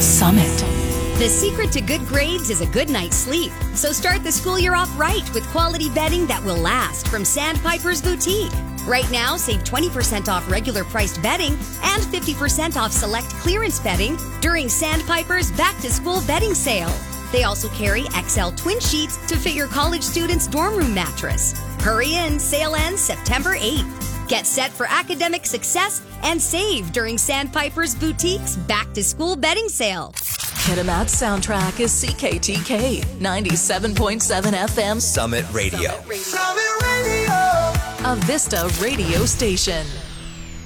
Summit. The secret to good grades is a good night's sleep. So start the school year off right with quality bedding that will last from Sandpiper's Boutique. Right now, save 20% off regular priced bedding and 50% off select clearance bedding during Sandpiper's back-to-school bedding sale. They also carry XL twin sheets to fit your college student's dorm room mattress. Hurry in, sale ends September 8th. Get set for academic success and save during Sandpiper's Boutique's back-to-school bedding sale. Kitimat's soundtrack is CKTK 97.7 FM Summit Radio. A Vista radio station.